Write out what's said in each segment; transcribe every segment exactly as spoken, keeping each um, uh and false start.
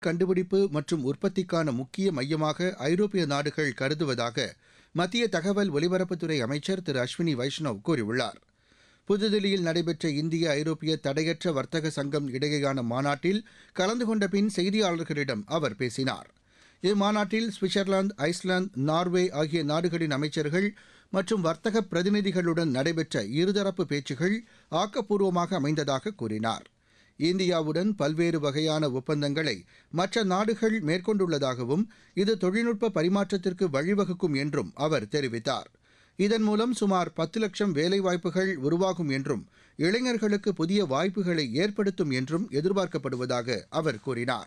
கண்டுபிடிப்பு மற்றும் உற்பத்திக்கான முக்கிய மையமாக ஐரோப்பிய நாடுகள் கருதுவதாக மத்திய தகவல் ஒலிபரப்புத்துறை அமைச்சர் திரு அஸ்வினி வைஷ்ணவ் கூறியுள்ளார். புதுதில்லியில் நடைபெற்ற இந்திய ஐரோப்பிய தடையற்ற வர்த்தக சங்கம் இடையேயான மாநாட்டில் கலந்து கொண்ட பின் செய்தியாளர்களிடம் அவர் பேசினார். இம்மாநாட்டில் சுவிட்சர்லாந்து, ஐஸ்லாந்து, நார்வே ஆகிய நாடுகளின் அமைச்சர்கள் மற்றும் வர்த்தக பிரதிநிதிகளுடன் நடைபெற்ற இருதரப்பு பேச்சுகள் ஆக்கப்பூர்வமாக அமைந்ததாக கூறினார். இந்தியாவுடன் பல்வேறு வகையான ஒப்பந்தங்களை மற்ற நாடுகள் மேற்கொண்டுள்ளதாகவும் இது தொழில்நுட்ப பரிமாற்றத்திற்கு வழிவகுக்கும் என்றும் அவர் தெரிவித்தார். இதன் மூலம் சுமார் பத்து லட்சம் வேலைவாய்ப்புகள் உருவாகும் என்றும் இளைஞர்களுக்கு புதிய வாய்ப்புகளை ஏற்படுத்தும் என்றும் எதிர்பார்க்கப்படுவதாக அவர் கூறினார்.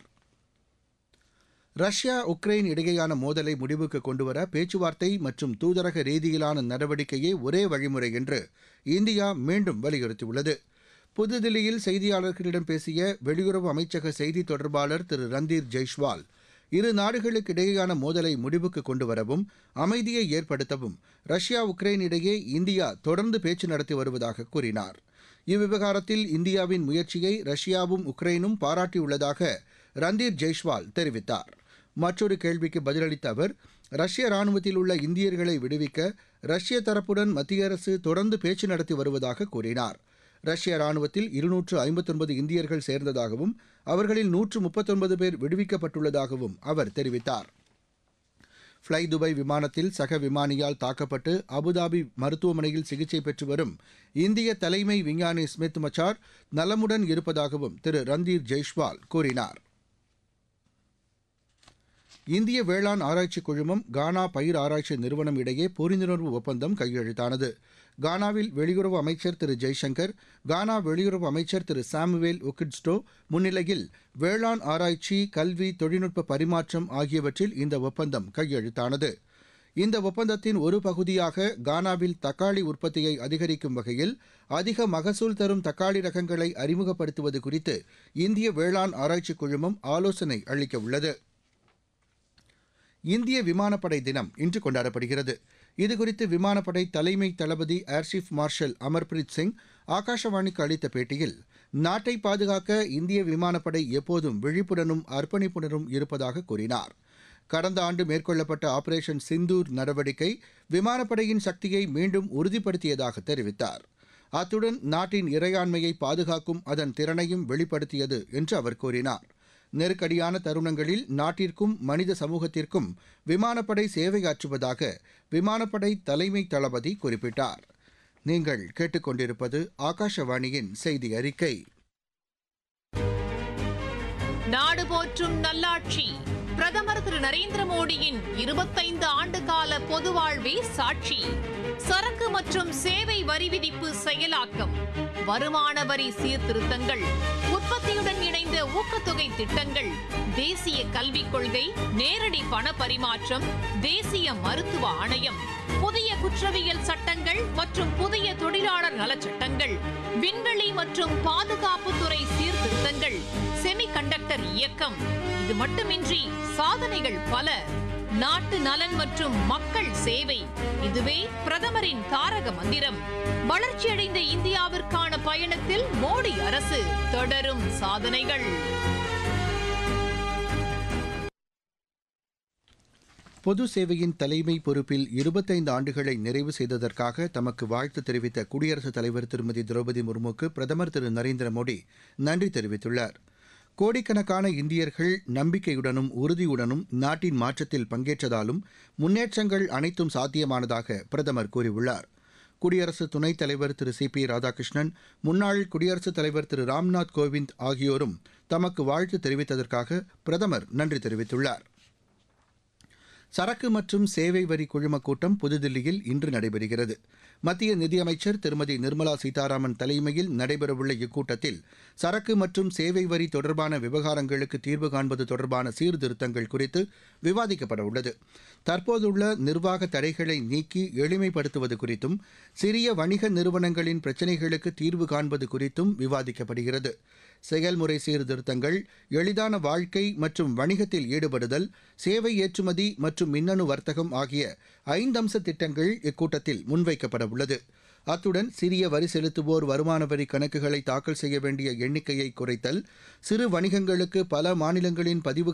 ரஷ்யா உக்ரைன் இடையேயான மோதலை முடிவுக்கு கொண்டுவர பேச்சுவார்த்தை மற்றும் தூதரக ரீதியிலான நடவடிக்கையே ஒரே வழிமுறை என்று இந்தியா மீண்டும் வலியுறுத்தியுள்ளது. புதுதில்லியில் செய்தியாளர்களிடம் பேசிய வெளியுறவு அமைச்சக செய்தித் தொடர்பாளர் திரு ரந்தீர் ஜெய்ஷ்வால், இரு நாடுகளுக்கு இடையேயான மோதலை முடிவுக்கு கொண்டுவரவும் அமைதியை ஏற்படுத்தவும் ரஷ்யா உக்ரைன் இடையே இந்தியா தொடர்ந்து பேச்சு நடத்தி வருவதாக கூறினார். இவ்விவகாரத்தில் இந்தியாவின் முயற்சியை ரஷ்யாவும் உக்ரைனும் பாராட்டியுள்ளதாக ரந்தீர் ஜெய்ஷ்வால் தெரிவித்தார். மற்றொரு கேள்விக்கு பதிலளித்த அவர், ரஷ்ய ராணுவத்தில் உள்ள இந்தியர்களை விடுவிக்க ரஷ்ய தரப்புடன் மத்திய அரசு தொடர்ந்து பேச்சு நடத்தி வருவதாக கூறினார். ரஷ்ய ராணுவத்தில் இருநூற்று ஐம்பத்தொன்பது இந்தியர்கள் சேர்ந்ததாகவும் அவர்களில் நூற்று முப்பத்தொன்பது பேர் விடுவிக்கப்பட்டுள்ளதாகவும் அவர் தெரிவித்தார். ஃப்ளை துபாய் விமானத்தில் சக விமானியால் தாக்கப்பட்டு அபுதாபி மருத்துவமனையில் சிகிச்சை பெற்று வரும் இந்திய தலைமை விஞ்ஞானி ஸ்மித் மச்சார் நலமுடன் இருப்பதாகவும் திரு ரந்தீர் ஜெய்ஷ்வால் கூறினார். இந்திய வேளாண் ஆராய்ச்சி குழுமம் கானா பயிர் ஆராய்ச்சி நிறுவனம் இடையே புரிந்துணர்வு ஒப்பந்தம் கையெழுத்தானது. கானாவில் வெளியுறவு அமைச்சர் திரு ஜெய்சங்கர், கானா வெளியுறவு அமைச்சர் திரு சாமுவேல் ஒக்கிட்ஸ்டோ முன்னிலையில் வேளாண் ஆராய்ச்சி, கல்வி, தொழில்நுட்ப பரிமாற்றம் ஆகியவற்றில் இந்த ஒப்பந்தம் கையெழுத்தானது. இந்த ஒப்பந்தத்தின் ஒரு பகுதியாக கானாவில் தக்காளி உற்பத்தியை அதிகரிக்கும் வகையில் அதிக மகசூல் தரும் தக்காளி ரகங்களை அறிமுகப்படுத்துவது குறித்து இந்திய வேளாண் ஆராய்ச்சி குழுமம் ஆலோசனை அளிக்க உள்ளது. இந்திய விமானப்படை தினம் இன்று கொண்டாடப்படுகிறது. இதுகுறித்து விமானப்படை தலைமை தளபதி air chief marshal Amarpreet Singh ஆகாஷவாணிக்கு அளித்த பேட்டியில், நாட்டை பாதுகாக்க இந்திய விமானப்படை எப்போதும் விழிப்புடனும் அர்ப்பணிப்புடனும் இருப்பதாக கூறினார். கடந்த ஆண்டு மேற்கொள்ளப்பட்ட ஆபரேஷன் சிந்தூர் நடவடிக்கை விமானப்படையின் சக்தியை மீண்டும் உறுதிப்படுத்தியதாக தெரிவித்தார். அத்துடன் நாட்டின் இறையாண்மையை பாதுகாக்கும் அதன் திறனையும் வெளிப்படுத்தியது என்று அவர் கூறினார். நெருக்கடியான தருணங்களில் நாட்டிற்கும் மனித சமூகத்திற்கும் விமானப்படை சேவையாற்றுவதாக விமானப்படை தலைமை தளபதி குறிப்பிட்டார். நீங்கள் கேட்டுக்கொண்டிருப்பது ஆகாஷவாணியின் செய்தி அறிக்கை. நாடு போற்றும் நல்லாட்சி பிரதமர் திரு நரேந்திர மோடியின் இருபத்தைந்து ஆண்டு கால பொது வாழ்வே சாட்சி. சரக்கு மற்றும் சேவை வரி விதிப்பு செயலாக்கம், வருமான வரி சீர்திருத்தங்கள், உற்பத்தியுடன் இணைந்த ஊக்கத்தொகை திட்டங்கள், தேசிய கல்விக் கொள்கை, நேரடி பண பரிமாற்றம், தேசிய மருத்துவ ஆணையம், புதிய குற்றவியல் சட்டங்கள் மற்றும் புதிய தொழிலாளர் நலச்சட்டங்கள், விண்வெளி மற்றும் பாதுகாப்புத்துறை சீர்திருத்தங்கள், செமிகண்டக்டர் இயக்கம். இது மட்டுமின்றி சாதனைகள் பல. நாட்டு நலன் மற்றும் மக்கள் சேவை, இதுவே பிரதமரின் தாரக மந்திரம். வளர்ச்சியடைந்த இந்தியாவிற்கான பயணத்தில் மோடி அரசு, தொடரும் சாதனைகள். பொது சேவையின் தலைமை பொறுப்பில் இருபத்தைந்து ஆண்டுகளை நிறைவு செய்ததற்காக தமக்கு வாழ்த்து தெரிவித்த குடியரசுத் தலைவர் திருமதி திரௌபதி முர்முக்கு பிரதமர் திரு நரேந்திர மோடி நன்றி தெரிவித்துள்ளார். கோடிக்கணக்கான இந்தியர்கள் நம்பிக்கையுடனும் உறுதியுடனும் நாட்டின் மாற்றத்தில் பங்கேற்றதாலும் முன்னேற்றங்கள் அனைத்தும் சாத்தியமானதாக பிரதமர் கூறியுள்ளார். குடியரசு துணைத் தலைவர் திரு சி பி ராதாகிருஷ்ணன், முன்னாள் குடியரசுத் தலைவர் திரு ராம்நாத் கோவிந்த் ஆகியோரும் தமக்கு வாழ்த்து தெரிவித்ததற்காக பிரதமர் நன்றி தெரிவித்துள்ளார். சரக்கு மற்றும் சேவை வரி குழும கூட்டம் புதுதில்லியில் இன்று நடைபெறுகிறது. மத்திய நிதியமைச்சர் திருமதி நிர்மலா சீதாராமன் தலைமையில் நடைபெறவுள்ள இக்கூட்டத்தில் சரக்கு மற்றும் சேவை வரி தொடர்பான விவகாரங்களுக்கு தீர்வு காண்பது தொடர்பான சீர்திருத்தங்கள் குறித்து விவாதிக்கப்பட உள்ளது. தற்போதுள்ள நிர்வாக தடைகளை நீக்கி எளிமைப்படுத்துவது குறித்தும் சிறிய வணிக நிறுவனங்களின் பிரச்சினைகளுக்கு தீர்வு காண்பது குறித்தும் விவாதிக்கப்படுகிறது. செயல்முறை சீர்திருத்தங்கள், எளிதான வாழ்க்கை மற்றும் வணிகத்தில் ஈடுபடுதல், சேவை ஏற்றுமதி மற்றும் மின்னணு வர்த்தகம் ஆகிய ஐந்தம்ச திட்டங்கள் இக்கூட்டத்தில் முன்வைக்கப்பட உள்ளது. அத்துடன் சிறிய வரி செலுத்துவோர் வருமான வரி கணக்குகளை தாக்கல் செய்ய வேண்டிய எண்ணிக்கையை குறைத்தல், சிறு வணிகங்களுக்கு பல மாநிலங்களின் பதிவு